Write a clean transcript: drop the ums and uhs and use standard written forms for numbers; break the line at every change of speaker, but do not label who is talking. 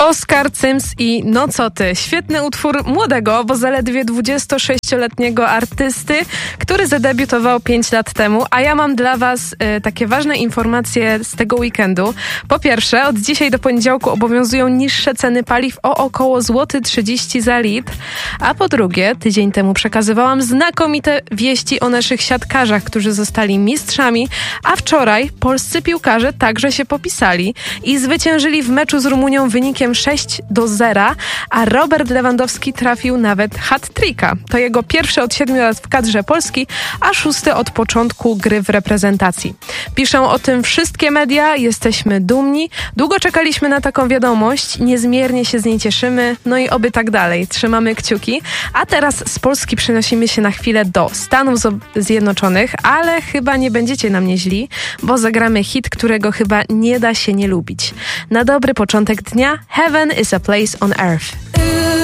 Oscar Sims i No co ty? Świetny utwór młodego, bo zaledwie 26-letniego artysty, który zadebiutował 5 lat temu, a ja mam dla was takie ważne informacje z tego weekendu. Po pierwsze, od dzisiaj do poniedziałku obowiązują niższe ceny paliw o około złoty 30 za litr, a po drugie, tydzień temu przekazywałam znakomite wieści o naszych siatkarzach, którzy zostali mistrzami, a wczoraj polscy piłkarze także się popisali i zwyciężyli w meczu z Rumunią wynikiem 6-0, a Robert Lewandowski trafił nawet hat-tricka. To jego pierwszy od 7 lat w kadrze Polski, a 6 od początku gry w reprezentacji. Piszą o tym wszystkie media, jesteśmy dumni, długo czekaliśmy na taką wiadomość, niezmiernie się z niej cieszymy, no i oby tak dalej, trzymamy kciuki. A teraz z Polski przenosimy się na chwilę do Stanów Zjednoczonych, ale chyba nie będziecie na mnie źli, bo zagramy hit, którego chyba nie da się nie lubić. Na dobry początek dnia, Heaven is a place on earth.